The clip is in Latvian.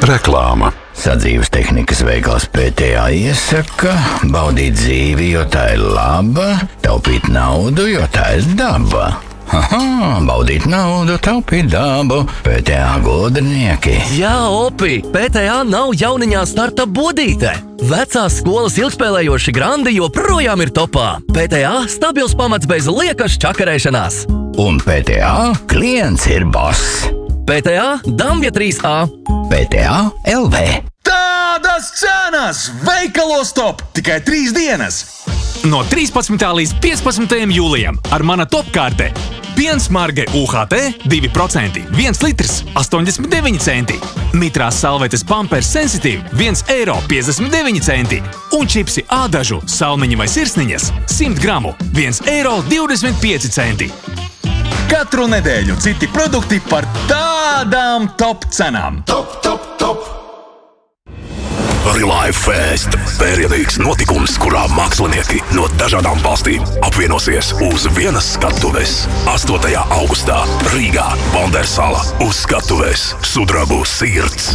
Reklāma. Sadzīves tehnikas veikals PTA iesaka baudīt dzīvi, jo tā ir laba, taupīt naudu, jo tā ir daba. Baudīt naudu, taupīt dabu, PTA gudrinieki. Jā, Opi, PTA nav jauniņā starta bodīte. Vecās skolas ilgspēlējoši grandi joprojām ir topā. PTA stabils pamats bez liekas čakarēšanās. Un PTA klients ir boss. PTA Dambja 3A. PTA LV. Tādas cenas! Veikalos top! Tikai 3 dienas! No 13. līdz 15. jūlijam ar mana topkārte. Piens Marge UHT 2%, 1 litrs 89 centi. Mitrās salvetes Pampers Sensitive 1,59 centi. Un čipsi ādažu, salmiņi vai sirsniņas 100 gramu 1,25 centi. Katru nedēļu citi produkti par tādām top cenām. Top, top, top! Relive Fest – pērienīgs notikums, kurā mākslinieki no dažādām valstīm apvienosies uz vienas skatuves. 8. augustā Rīgā, Bandersala, uz skatuves Sudrabu sirds.